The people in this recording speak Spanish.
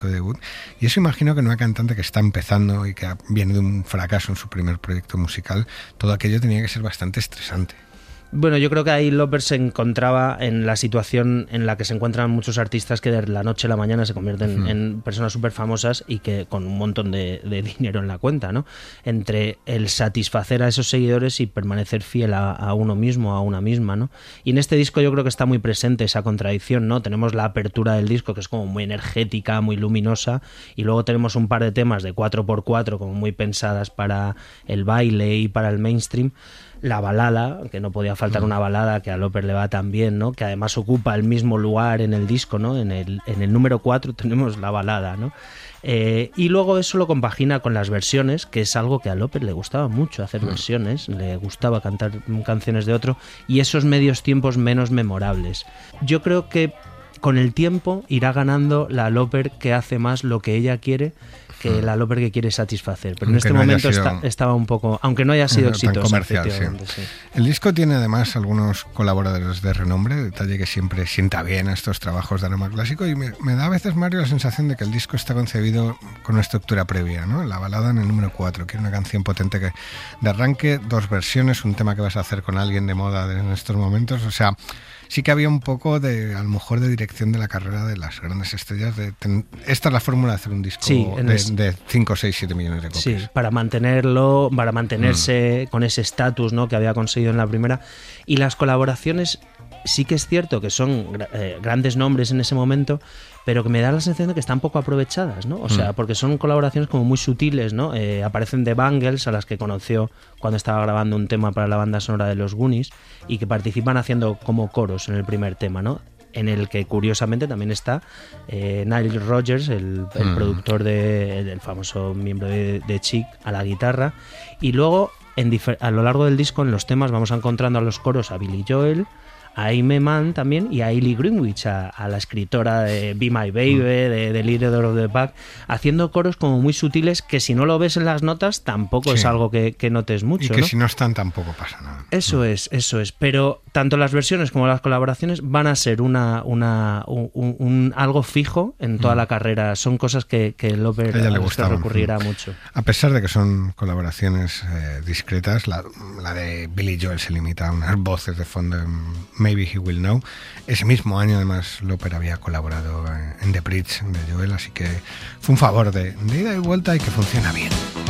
debut, y eso imagino que en una cantante que está empezando y que viene de un fracaso en su primer proyecto musical, todo aquello tenía que ser bastante estresante. Bueno, yo creo que ahí Lauper se encontraba en la situación en la que se encuentran muchos artistas que de la noche a la mañana se convierten en personas súper famosas y que con un montón de dinero en la cuenta, ¿no? Entre el satisfacer a esos seguidores y permanecer fiel a uno mismo, a una misma, ¿no? Y en este disco yo creo que está muy presente esa contradicción, ¿no? Tenemos la apertura del disco, que es como muy energética, muy luminosa, y luego tenemos un par de temas de 4x4 como muy pensadas para el baile y para el mainstream. La balada, que no podía faltar una balada que a Lauper le va tan bien, ¿no? Que además ocupa el mismo lugar en el disco, ¿no? En el número 4 tenemos la balada, ¿no? Y luego eso lo compagina con las versiones, que es algo que a Lauper le gustaba mucho hacer versiones, le gustaba cantar canciones de otro, y esos medios tiempos menos memorables. Yo creo que con el tiempo irá ganando la Lauper que hace más lo que ella quiere que la Lauper que quiere satisfacer, pero aunque en este momento estaba un poco, aunque no haya sido exitosa, comercial, sí. El disco tiene además algunos colaboradores de renombre, detalle que siempre sienta bien a estos trabajos de aroma clásico, y me da a veces, Mario, la sensación de que el disco está concebido con una estructura previa, ¿no? La balada en el número 4, que es una canción potente que de arranque, 2 versiones, un tema que vas a hacer con alguien de moda en estos momentos, o sea, sí que había un poco de, a lo mejor, de dirección de la carrera de las grandes estrellas. Esta es la fórmula de hacer un disco de 5, 6, 7 millones de copias. Sí, para mantenerse con ese estatus, ¿no? Que había conseguido en la primera. Y las colaboraciones sí que es cierto que son grandes nombres en ese momento, pero que me da la sensación de que están poco aprovechadas, ¿no? O sea, porque son colaboraciones como muy sutiles, ¿no? Aparecen The Bangles, a las que conoció cuando estaba grabando un tema para la banda sonora de los Goonies, y que participan haciendo como coros en el primer tema, ¿no? En el que curiosamente también está Nile Rodgers, el productor del famoso miembro de Chic, a la guitarra. Y luego a lo largo del disco, en los temas, vamos encontrando a los coros a Billy Joel, a Aimee Mann también, y a Hayley Greenwich, a la escritora de Be My Baby, de Leader of the Pack, haciendo coros como muy sutiles que si no lo ves en las notas tampoco es algo que notes mucho. Y que, ¿no?, si no están tampoco pasa nada. Eso es. Pero tanto las versiones como las colaboraciones van a ser algo fijo en toda la carrera. Son cosas que Lauper recurrirá mucho. A pesar de que son colaboraciones discretas, la de Billy Joel se limita a unas voces de fondo en Maybe He Will Know. Ese mismo año, además, Lauper había colaborado en The Bridge de Joel, así que fue un favor de ida y vuelta y que funciona bien.